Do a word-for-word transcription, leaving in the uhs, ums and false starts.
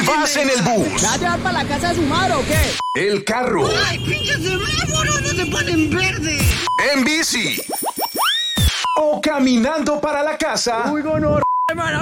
¿Vas en el bus? ¿Me va a llevar para la casa de su madre o qué? ¿El carro? ¡Ay, pinche semáforo! ¡No se ponen verde! ¿En bici? ¿O caminando para la casa? Uy, gonorrea, hermano.